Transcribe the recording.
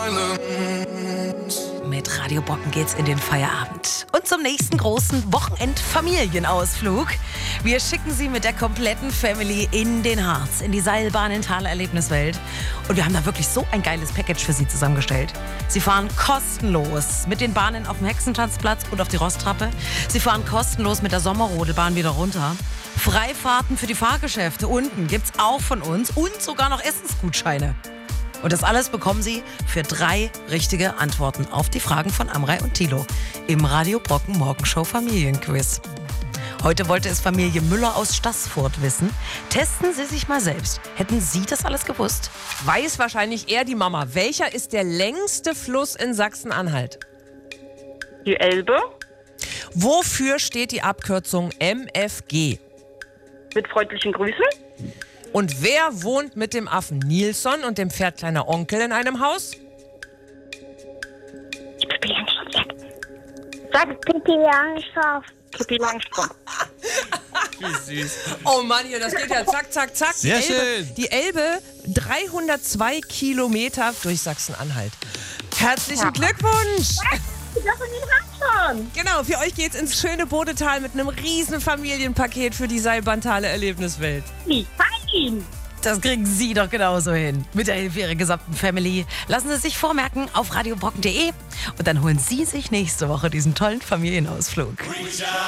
Mit Radio Brocken geht's in den Feierabend. Und zum nächsten großen Wochenend-Familienausflug. Wir schicken Sie mit der kompletten Family in den Harz, in die Seilbahn in Thaler Erlebniswelt. Und wir haben da wirklich so ein geiles Package für Sie zusammengestellt. Sie fahren kostenlos mit den Bahnen auf dem Hexentanzplatz und auf die Rosttrappe. Sie fahren kostenlos mit der Sommerrodelbahn wieder runter. Freifahrten für die Fahrgeschäfte unten gibt's auch von uns und sogar noch Essensgutscheine. Und das alles bekommen Sie für 3 richtige Antworten auf die Fragen von Amrei und Thilo im Radio Brocken Morgenshow Familienquiz. Heute wollte es Familie Müller aus Staßfurt wissen. Testen Sie sich mal selbst. Hätten Sie das alles gewusst? Weiß wahrscheinlich eher die Mama. Welcher ist der längste Fluss in Sachsen-Anhalt? Die Elbe. Wofür steht die Abkürzung MFG? Mit freundlichen Grüßen. Und wer wohnt mit dem Affen Nilsson und dem Pferd Kleiner Onkel in einem Haus? Pippi Langstrumpf. Sag Pippi Langstrumpf. Pippi Langstrumpf. Wie süß. Oh Mann, hier, das geht ja zack, zack, zack. Sehr schön. Die Elbe, 302 Kilometer durch Sachsen-Anhalt. Herzlichen Glückwunsch. Das in den Handschon. Genau, für euch geht's ins schöne Bodetal mit einem riesen Familienpaket für die Seilbahn-Thaler Erlebniswelt. Wie fein. Das kriegen Sie doch genauso hin. Mit der Hilfe Ihrer gesamten Family. Lassen Sie sich vormerken auf radiobrocken.de und dann holen Sie sich nächste Woche diesen tollen Familienausflug.